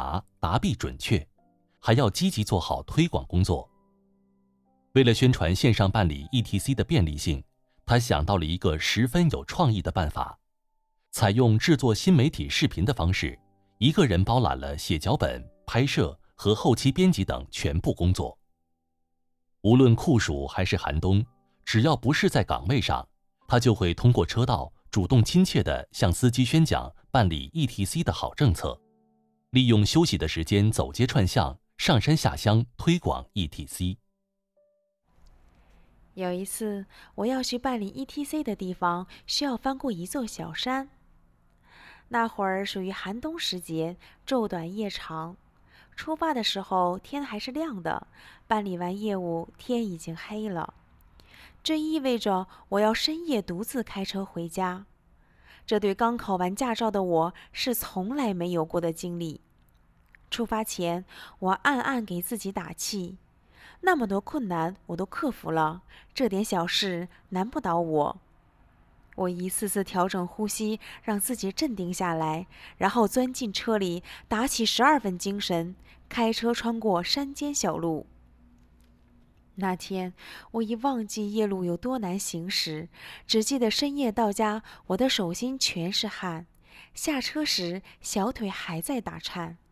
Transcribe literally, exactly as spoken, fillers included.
查，答弊准确，还要积极做好推广工作。为了宣传线上办理 E T C 的便利性，他想到了一个十分有创意的办法，采用制作新媒体视频的方式，一个人包揽了写脚本、拍摄和后期编辑等全部工作。无论酷暑还是寒冬，只要不是在岗位上，他就会通过车道主动亲切地向司机宣讲办理 E T C 的好政策，利用休息的时间走街串巷、上山下乡推广 E T C。 有一次，我要去办理 E T C 的地方需要翻过一座小山。那会儿属于寒冬时节，昼短夜长。出发的时候天还是亮的，办理完业务天已经黑了。这意味着我要深夜独自开车回家，这对刚考完驾照的我是从来没有过的经历。出发前，我暗暗给自己打气，那么多困难我都克服了，这点小事难不倒我。我一次次调整呼吸，让自己镇定下来，然后钻进车里，打起十二分精神，开车穿过山间小路。那天，我已忘记夜路有多难行驶，只记得深夜到家，我的手心全是汗，下车时小腿还在打颤。